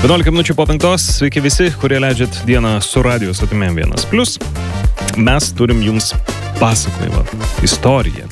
11 minučių po 5. Sveiki visi, kurie leidžiat dieną su radiju stotimi M1+. Mes turim jums pasakojimą, istoriją.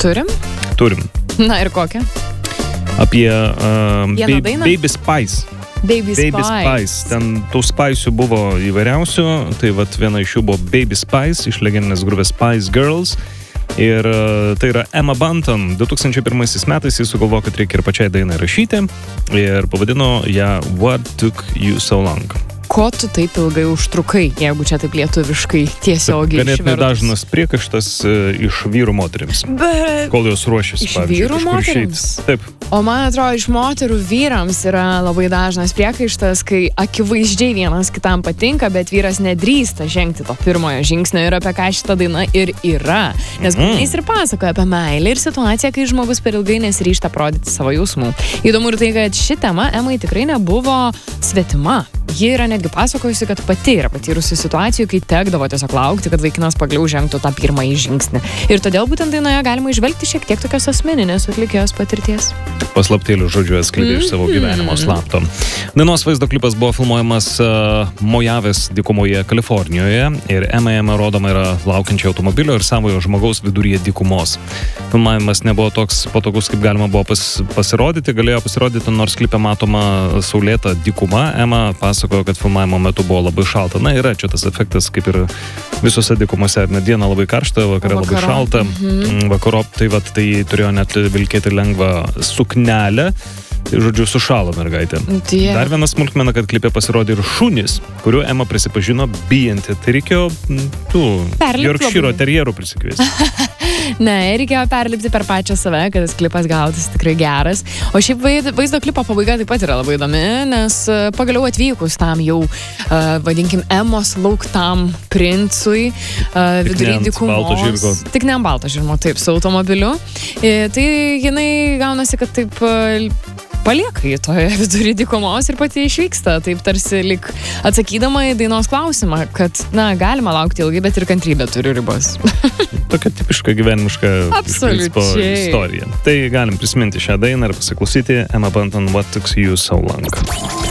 Turim. Na ir kokią? Apie dainą? Baby Spice. Baby Spice. Ten tų Spice'ų buvo įvairiausių. Tai vat viena iš jų buvo Baby Spice iš legendinės grupės Spice Girls. Ir tai yra Emma Bunton. 2001 metais jis sugalvojo, kad reikia ir pačiai dainą rašyti. Ir pavadino ją What Took You So Long. Ko tu taip ilgai užtrukai, jeigu čia taip lietuviškai tiesiogiai išvertus? Ganėtinai dažnas priekaištas iš vyrų moterims. Kol jos ruošiasi, iš vyrų moterims? Taip. O man atrodo, iš moterų vyrams yra labai dažnas priekaištas, kai akivaizdžiai vienas kitam patinka, bet vyras nedrįsta žengti to pirmojo žingsnio, ir apie ką šita daina ir yra. Nes jis ir pasakoja apie meilę ir situaciją, kai žmogus per ilgai nesiryžta parodyti savo jausmų. Įdomu ir tai, kad ši tema Emai tikrai nebuvo svetima. Ji yra netgi pasakojusi, kad pati yra patyrusi situacijų, kai tekdavo tiesiog laukti, kad vaikinas pagaliau žengtų tą pirmąjį žingsnį. Ir todėl būtent dainoje galima įžvelgti šiek tiek tokios asmeninės atlikėjos patirties. Paslaptėlių žodžiu atskleidė iš savo gyvenimo slapto. Dainos vaizdo klipas buvo filmuojamas Mojavės dykumoje Kalifornijoje ir Emma rodoma yra laukiančio automobilio ir savojo žmogaus viduryje dykumos. Filmavimas nebuvo toks patogus, kaip galima buvo pasirodyti. Galėjo pasirodyti, nors klipe matoma saulėta dykuma. Emma pasakojo, kad filmavimo metu buvo labai šalta. Na, yra čia tas efektas, kaip ir visose dykumose. Dieną labai karšta, vakare labai šalta. Vakarop tai turėjo net vilkėti lengvą suknelę. Tai, žodžiu, sušalo mergaitė. Dar viena smulkmena, kad klipe pasirodė ir šunys, kuriuo Emma prisipažino bijanti. Tai reikėjo Yorkshire terjerų prisikviesti. Ne, reikėjo perlipti per pačią save, kad tas klipas gautųsi tikrai geras. O šiaip vaizdo klipo pabaiga taip pat yra labai įdomi, nes pagaliau atvykus tam jau, vadinkim, Emos lauktam princui vidury dykumos. Tik ne ant balto žirgo, taip, su automobiliu. Tai jinai gaunasi, kad taip palieka į toje vidury dykumos ir pati išvyksta, taip tarsi lik atsakydama į dainos klausimą, kad, na, galima laukti ilgai, bet ir kantrybė turi ribos. Tokia tipiška gyvenimiška istorija. Tai galim prisiminti šią dainą ir pasiklausyti Emma Bunton What Took You So Long.